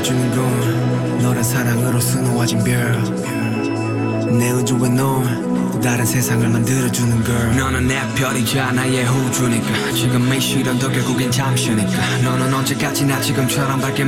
해주는 건 너란 사랑으로 수놓아진 별. 내 우주에 넌 또 다른 세상을 만들어주는 걸. 너는 내 별이자 나의 우주니까 지금 이 시련도 결국엔 잠시니까. 너는 언제까지나 지금처럼 밝게